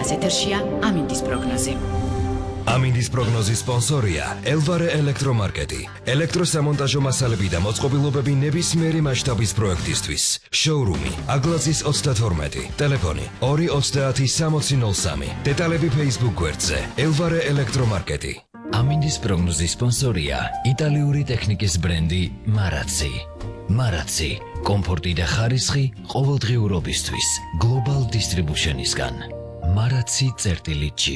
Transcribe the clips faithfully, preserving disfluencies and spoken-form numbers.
ფორტუნას ეთერშია ამინდის პროგნოზი. ამინდის პროგნოზის სპონსორია ელვარე ელექტრომარკეტი. ელექტროსამონტაჟო მასალები და მოწყობილობები ნებისმიერი მასშტაბის პროექტისთვის. შოურუმი აგლაზის ოცდათორმეტი, ტელეფონი ორი ოცდაათი სამოცი ნოლ სამი. დეტალები Facebook გვერდზე ელვარე ელექტრომარკეტი. ამინდის პროგნოზის სპონსორია იტალიური ტექნიკის ბრენდი მარაცი. მარაცი, კომფორტი და ხარისხი ყოველდღიურობისთვის. Global Distribution-ისგან. მარაცი წერტილი ჯი.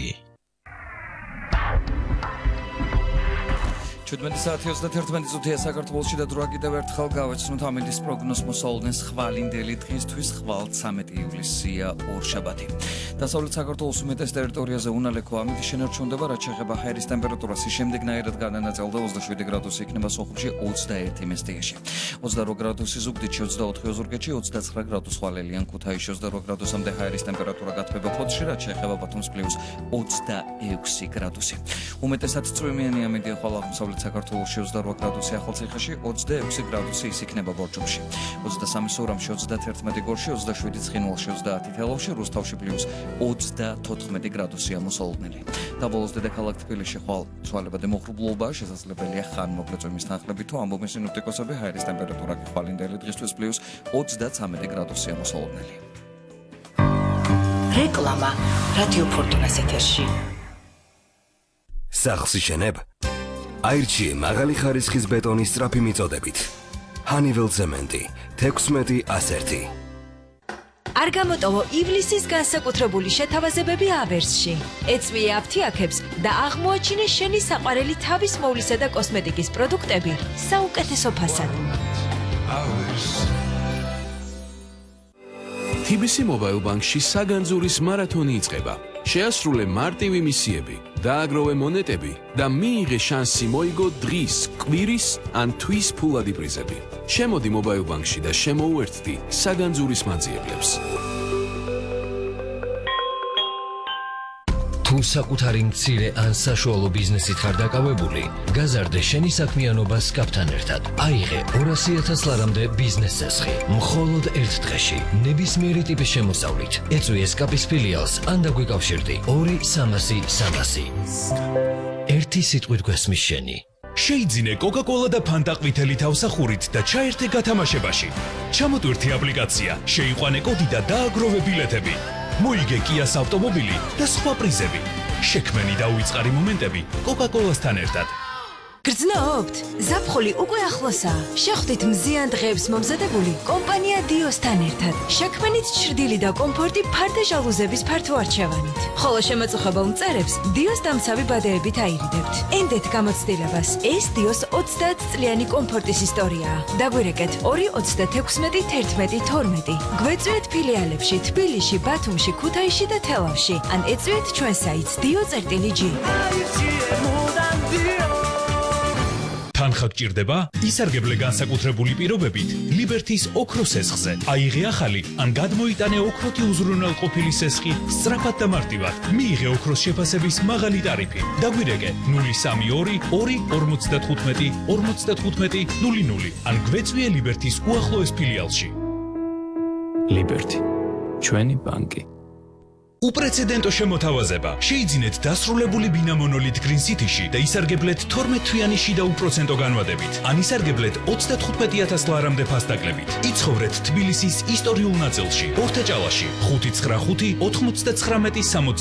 შვიდმეტი საათი ოცდაერთმეტი წუთია საქართველოში და დროა კიდევ ერთხელ გავეცნოთ ამინდის პროგნოზს მოსალოდნეს ხვალინდელი დღისთვის ხვალცამეტი ივლისია ორშაბათი. დასავლეთ საქართველოს უმეტეს ტერიტორიაზე უნალექო ამინდი შენარჩუნდება, რაც შეეხება ჰაერის ტემპერატურას შემდეგნაირად განანაწილდა ოცდაშვიდი გრადუსი იქნება სოხუმში ოცდაერთი მესტიაში. ოცდაორი გრადუსი ზუგდიდში, ოცდაოთხი ოზურგეთში, ოცდაცხრა გრადუსი ხვალელიან ქუთაისში, ოცდაორი გრადუსამდე ჰაერის ტემპერატურა გათბება ფოთში, რაც შეეხება ბათუმს პლუს ოცდაექვსი გრადუსი. უმეტესად წვიმიანი ამინდია ხვალ აღმოსავლეთ საქართველოში ოცდაორი გრადუსი ახალციხეში, ოცდაექვსი გრადუსი ის იქნება ბორჯომში. ოცდასამი სურამში, ოცდათერთმეტი გორში, ოცდაშვიდი ცხინვალში, ოცდაათი თელავში, რუსთავში პლუს ოცდათოთხმეტი გრადუსია მოსალოდნელი. დაბოლოს დედაქალაქ თბილისში ხვალ ცვალებადი მოხრუბლულობა შესაძლებელია ხანმოკლე წვიმის თანხლებით, თუ ამბობენ სინოპტიკოსები, ჰაერის ტემპერატურა ხვალინდელი დღისთვის პლუს ოცდაცამეტი გრადუსია მოსალოდნელი. რეკლამა რადიო ფორტუნას ეთერში. სახლს იშენებ? აირჩიე მაღალი ხარისხის ბეტონის სწრაფი მიწოდებით. Honeywell ცემენტი თექვსმეტი ასერთი. არ გამოტოვო ივლისის განსაკუთრებული შეთავაზებები აბერსში. ეწვიე აფთიაქებს და აღმოაჩინე შენი საყვარელი თავის მოვლისა და კოსმეტიკის პროდუქტები საუკეთესო ფასად. თი ბი სი Mobile Bank-ში საგანძურის მარათონი იწყება. შეასრულე მარტივი მისიები, დააგროვე მონეტები და მიიღე შანსი მოიგო დღის, კვირის ან თვის ფულადი პრიზები. შემოდი Mobile Bank-ში და შემოუერთდი საგანძურის მაძიებლებს. თუ საკუთარი მცირე ან საშუალო ბიზნესით ხარ დაკავებული, გაზარდე შენი საქმიანობა სკაპთან ერთად. აიღე ორასი ათას ლარამდე ბიზნეს წესხი. მხოლოდ ერთ დღეში, ნებისმიერი ტიპის შემოსავლით. ეწვიე სკაპის ფილიალს ან დაგვიკავშირდი ორი სამასი სამასი. ერთი სიტყვით გვესმის შენი. შეიძინე კოკა-კოლა და ფანტა ყვითელი თავსახურით და ჩაერთე გათამაშებაში. ჩამოტვირთე აპლიკაცია, შეიყვანე კოდი და დააგროვე ბილეთები. მოიგე კიას ავტომობილი და სხვა პრიზები. შექმენი და უიწყარი მომენტები კოკა-კოლასთან ერთად. გრძნობთ? ზაფხული უკვე ახლოსაა. შეხვდით მზიან დღეებს მომზადებული კომპანია დიოსთან ერთად. შექმენით ჩრდილი და კომფორტი ფარდა ჟალუზების ფართო არჩევანით. ხოლო შემაწუხებელ მწერებს დიოს დამცავი ბადეებით აირიდებთ. ენდეთ გამოცდილებას. ეს დიოს ოცდაათ წლიანი კომფორტის ისტორიაა. დაგვირეკეთ ორი ოცდათექვსმეტი თერთმეტი თორმეტი. გვეწვიეთ ფილიალებში თბილისში, ბათუმში, ქუთაისში და თელავში. ან ეწვიეთ ჩვენ საიტს dio წერტილი ჯი. თანხა გჭირდება? ისარგებლე განსაკუთრებული პირობებით ლიბერთის ოქროს სესხზე. აიღე ახალი ან გადმოიტანე ოქროთი უზრუნველყოფილი სესხი სწრაფად და მარტივად. მიიღე ოქროს შეფასების მაღალი ტარიფი. დაგვირეკე ნული სამი ორი ორი ორმოცდათხუთმეტი ორმოცდათხუთმეტი ნული ნული ან გვეწვიე ლიბერთის უახლოეს ფილიალში. ლიბერთი, ჩვენი ბანკი. უპრეცედენტო შემოთავაზება. შეიძინეთ დასრულებული ბინა მონოლით Green City-ში და ისარგებლეთ თორმეტ თვიანი შიდა უპროცენტო განვადებით. ან ისარგებლეთ ოცდათოთხმეტი ათას ლარამდე ფასდაკლებით. იცხოვრეთ თბილისის ისტორიულ ნაწილში, ორთაჭალაში, ხუთი ცხრა ხუთი ოთხმოცდათხრამეტი სამოცდაათი.